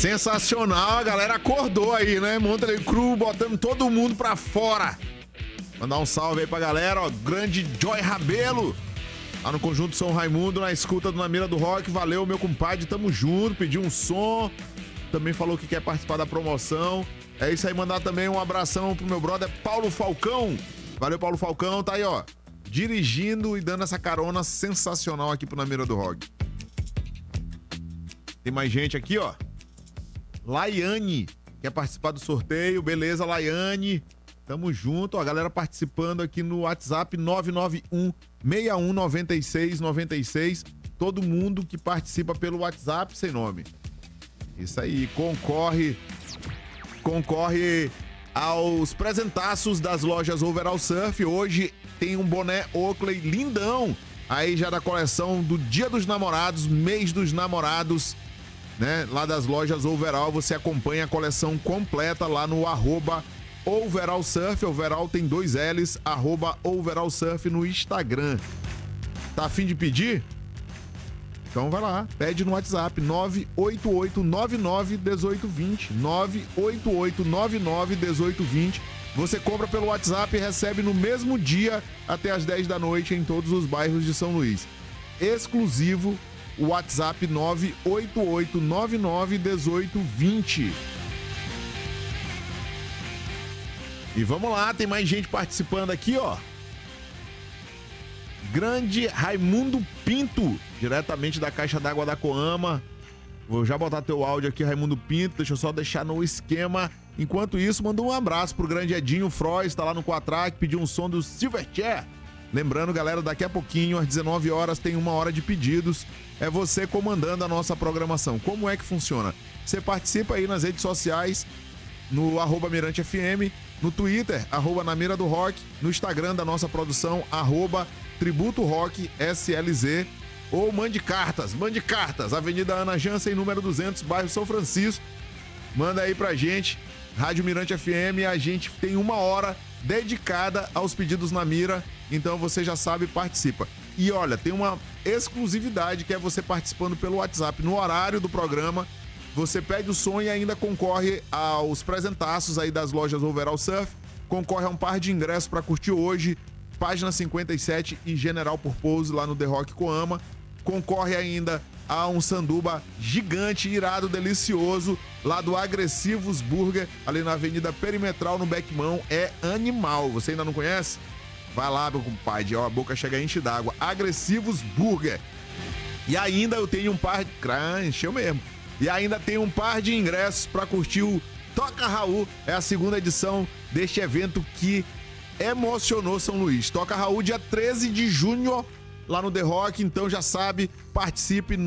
Sensacional, a galera acordou aí, né? Monterey Crew botando todo mundo pra fora. Mandar um salve aí pra galera, ó. Grande Joy Rabelo, lá no Conjunto São Raimundo, na escuta do Na Mira do Rock. Valeu, meu compadre, tamo junto. Pediu um som, também falou que quer participar da promoção. É isso aí, mandar também um abração pro meu brother Paulo Falcão. Valeu, Paulo Falcão, tá aí, ó, dirigindo e dando essa carona sensacional aqui pro Na Mira do Rock. Tem mais gente aqui, ó. Laiane quer participar do sorteio. Beleza, Laiane. Tamo junto, ó, a galera participando aqui no WhatsApp 991-619696. Todo mundo que participa pelo WhatsApp sem nome. Isso aí, concorre aos presentaços das lojas Overall Surf. Hoje tem um boné Oakley lindão, aí já da coleção do Dia dos Namorados, mês dos namorados, né? Lá das lojas Overall, você acompanha a coleção completa lá no @Overall Surf. Overall tem 2 L's, @Overall Surf no Instagram. Tá a fim de pedir? Então vai lá, pede no WhatsApp 988991820, 988991820. Você compra pelo WhatsApp e recebe no mesmo dia até as 10 da noite em todos os bairros de São Luís. Exclusivo o WhatsApp 988991820. E vamos lá, tem mais gente participando aqui, ó. Grande Raimundo Pinto, diretamente da Caixa d'Água da Coama. Vou já botar teu áudio aqui, Raimundo Pinto, deixa eu só deixar no esquema. Enquanto isso, manda um abraço pro grande Edinho Frois, tá lá no Quatrack, pediu um som do Silverchair. Lembrando, galera, daqui a pouquinho, às 19 horas, tem 1 hora de pedidos. É você comandando a nossa programação. Como é que funciona? Você participa aí nas redes sociais, no @MiranteFM, no Twitter, @Na Mira do Rock, no Instagram da nossa produção, @Tributo Rock SLZ, ou mande cartas, Avenida Ana Jansen, número 200, bairro São Francisco. Manda aí pra gente, Rádio Mirante FM, a gente tem 1 hora dedicada aos pedidos na mira, então você já sabe, participa. E olha, tem uma exclusividade que é você participando pelo WhatsApp no horário do programa. Você pede o som e ainda concorre aos presentaços aí das lojas Overall Surf, concorre a um par de ingressos para curtir hoje, Página 57 e General Purpose lá no The Rock Coama. Concorre ainda a um sanduba gigante, irado, delicioso, lá do Agressivos Burger, ali na Avenida Perimetral, no Beckmão. É animal. Você ainda não conhece? Vai lá, meu compadre, ó, a boca chega a encher d'água. Agressivos Burger. E ainda eu tenho um par de... encheu mesmo. E ainda tem um par de ingressos para curtir o Toca Raul. É a 2ª edição deste evento que emocionou São Luís. Toca Raul, dia 13 de junho, lá no The Rock. Então já sabe, participe,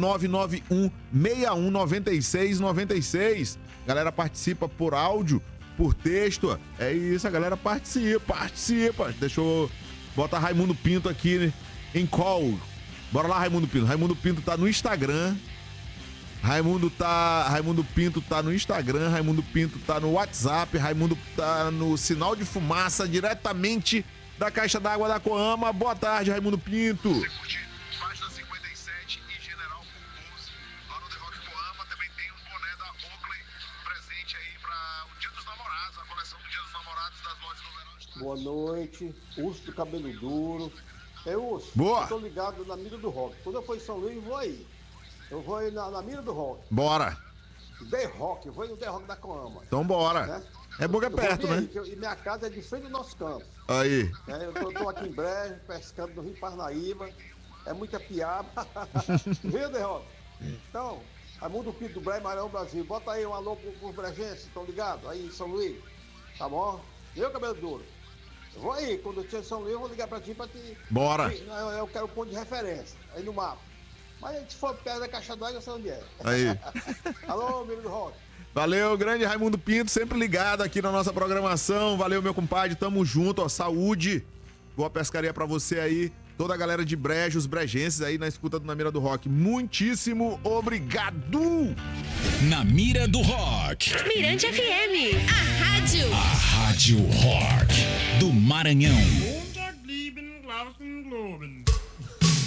991-619696. Galera participa por áudio, por texto. É isso, a galera participa. Deixa eu botar Raimundo Pinto aqui em call. Bora lá, Raimundo Pinto. Raimundo Pinto tá no Instagram. Raimundo Pinto tá no Instagram, Raimundo Pinto tá no WhatsApp, Raimundo tá no Sinal de Fumaça, diretamente da Caixa d'Água da Coama. Boa tarde, Raimundo Pinto. Você curte Página 57 e General Purpose, lá no The Rock Coama. Também tem um boné da Oakley presente aí para o Dia dos Namorados, a coleção do Dia dos Namorados das lojas do Verão. Boa noite, Urso do Cabelo Duro. Urso, boa. Eu tô ligado na Mira do Rock. Quando eu for em São Luís, vou aí. Eu vou aí na Mira do Rock. Bora. The Rock, eu vou aí no The Rock da Coama. Então bora. Né? É boca perto, né? E minha casa é de frente do nosso campo. Aí. Eu tô aqui em Brejo, pescando no Rio Parnaíba. É muita piaba. Viu, The Rock? Então, Raimundo Pinto do Brejo, Maranhão, Brasil. Bota aí um alô pros brejenses, estão ligados? Aí em São Luís. Tá bom? Viu, cabelo duro? Eu vou aí, quando eu estiver em São Luís, eu vou ligar pra ti pra te... Bora. Eu quero um ponto de referência, aí no mapa. Mas se for perto da Caixa d'Água, eu sei onde é. Aí. Alô, amigo do Rock. Valeu, grande Raimundo Pinto, sempre ligado aqui na nossa programação. Valeu, meu compadre, tamo junto, ó, saúde. Boa pescaria pra você aí. Toda a galera de Brejo, os brejenses aí na escuta do Na Mira do Rock. Muitíssimo obrigado. Na Mira do Rock. Mirante FM, a rádio Rock do Maranhão.